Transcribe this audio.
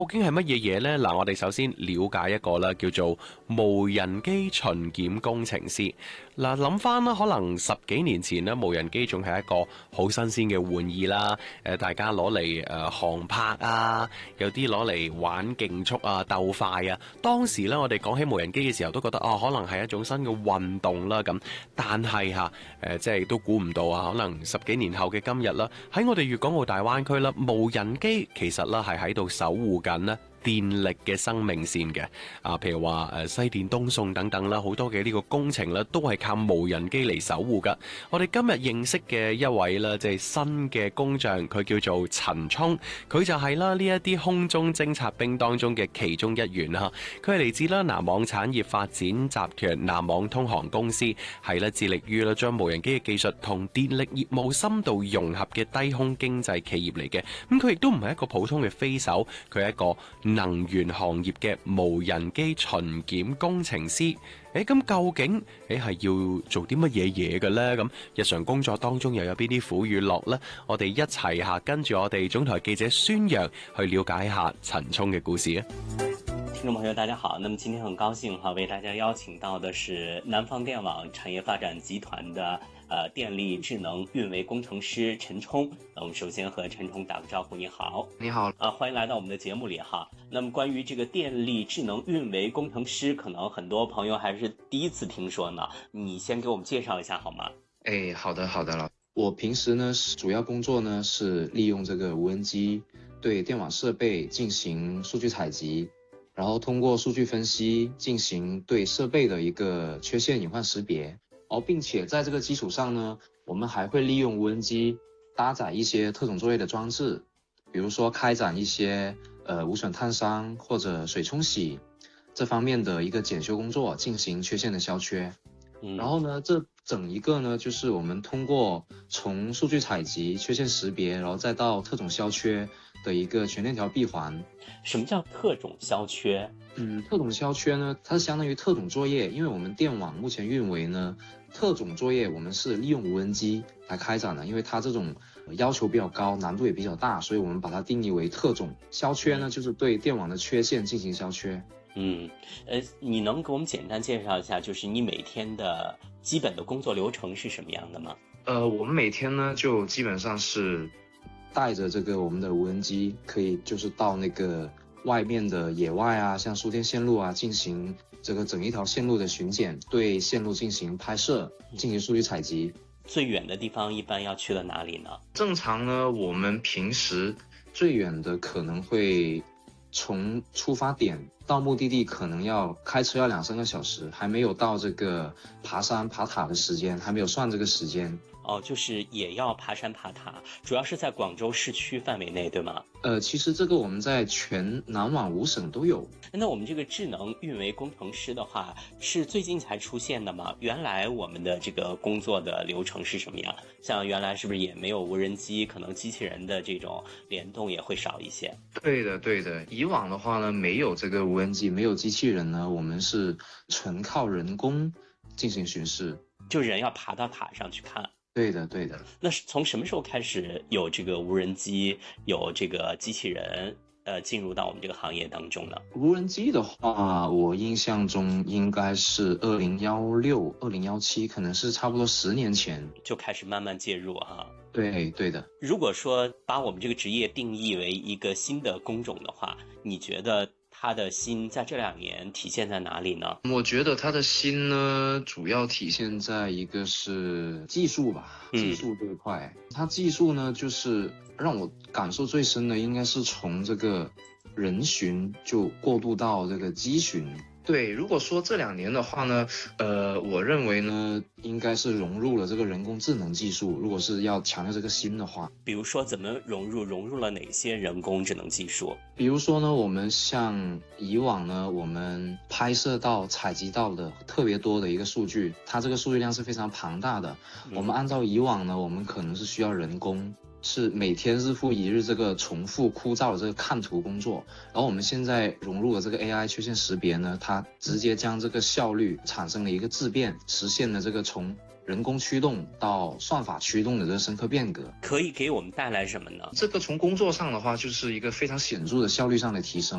究竟係乜嘢嘢呢？嗱，我哋首先了解一個啦，叫做無人機巡檢工程師。嗱，諗翻啦，可能十幾年前呢，無人機仲係一個好新鮮嘅玩意啦。大家攞嚟航拍啊，有啲攞嚟玩競速啊、鬥快啊。當時呢，我哋講起無人機嘅時候，都覺得可能係一種新嘅運動啦。咁，但係即係都估唔到啊，可能十幾年後嘅今日啦，喺我哋粵港澳大灣區啦，無人機其實啦係喺度守護緊咧電力嘅生命線嘅。譬如話西電東送等等啦，好多嘅呢個工程啦，都係靠無人機嚟守護噶。我哋今日認識嘅一位啦，即係新嘅工匠，佢叫做陳聰，佢就係啦呢一啲空中偵察兵當中嘅其中一員啦。佢係嚟自啦南網產業發展集團南網通航公司，係咧致力於啦將無人機嘅技術同電力業務深度融合嘅低空經濟企業嚟嘅。咁佢亦都唔係一個普通嘅飛手，佢係一個能源行業嘅無人機巡檢工程師。咁究竟係要做啲乜嘢嘢嘅呢？咁日常工作當中又有邊啲苦與樂呢？我哋一齊跟住我哋總台記者孫陽去了解一下陳聰嘅故事啊！ 聽眾朋友大家好，那麼今天很高興為大家邀請到的是南方電網產業發展集團的電力智能運維工程師陳聰。那我們首先和陳聰打個招呼。你好。 你好。 歡迎來到我們的節目裏哈。那麼關於這個電力智能運維工程師，可能很多朋友還是第一次聽說呢，你先給我們介紹一下好嗎？ 好的了。我平時呢主要工作呢是利用這個無人機對電網設備進行數據採集，然後通過數據分析進行對設備的一個缺陷隱患識別，並且在這個基礎上呢，我們還會利用無人機搭載一些特種作業的裝置，比如說開展一些無損探傷或者水沖洗這方面的一個檢修工作，進行缺陷的消缺。然後呢，這整一個呢，就是我們通過從數據採集、缺陷識別，然後再到特種消缺的一個全鏈條閉環。 什麼叫特種消缺？ 特種消缺呢，它是相當於特種作業，因為我們電網目前運維呢，特種作業我們是利用無人機來開展的，因為它這種要求比較高，難度也比較大，所以我們把它定義為特種消缺呢，就是對電網的缺陷進行消缺。 你能給我們簡單介紹一下，就是你每天的基本的工作流程是什麼樣的嗎？ 我們每天呢就基本上是帶着這個我們的無人機，可以就是到那個外面的野外啊，像輸電線路啊，進行這個整一條線路的巡檢，對線路進行拍攝，進行數據採集。 最遠的地方一般要去到哪裡呢？ 正常呢，我們平時最遠的可能會從出發點到目的地可能要開車要2-3個小時，還沒有到這個爬山爬塔的時間，還沒有算這個時間。 就是也要爬山爬塔，主要是在廣州市區範圍內，對嗎？ 其實這個我們在全南網5省都有。 那我們這個智能運維工程師的話，是最近才出現的嗎？原來我們的這個工作的流程是什麼樣？像原來是不是也沒有無人機，可能機器人的這種聯動也會少一些？ 對的。以往的話呢，沒有這個無人機，沒有機器人呢，我們是純靠人工進行巡視， 就人要爬到塔上去看。 對的。 那是從什麼時候開始有這個無人機，有這個機器人進入到我們這個行業當中呢？ 無人機的話，我印象中應該是2016、2017，可能是差不多10年前就開始慢慢介入哈。 對的。 如果說把我們這個職業定義為一個新的工種的話，你覺得它的新在這2年體現在哪裡呢？ 我覺得它的新呢，主要體現在一個是技術吧，技術這一塊。它技術呢，就是讓我感受最深的，應該是從這個人巡就過渡到這個機巡。對，如果說這2年的話呢，我認為呢，應該是融入了這個人工智能技術。如果是要強調這個新的話， 比如說怎麼融入了哪些人工智能技術？ 比如說呢，我們像以往呢，我們拍攝到、採集到的特別多的一個數據，它這個數據量是非常龐大的。我們按照以往呢，我們可能是需要人工，是每天日復一日這個重複枯燥的這個看圖工作，然後我們現在融入了這個 AI 缺陷識別呢，它直接將這個效率產生了一個質變，實現了這個從人工驱动到算法驱动的这个深刻变革。 可以给我们带来什么呢？ 这个从工作上的话，就是一个非常显著的效率上的提升。